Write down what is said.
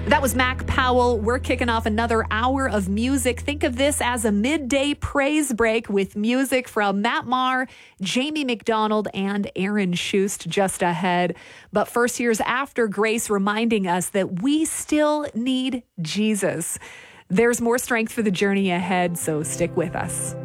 That was Mac Powell. We're kicking off another hour of music. Think of this as a midday praise break with music from Matt Maher, Jamie McDonald, and Aaron Schust just ahead. But first, here's After Grace reminding us that we still need Jesus. There's more strength for the journey ahead, so stick with us.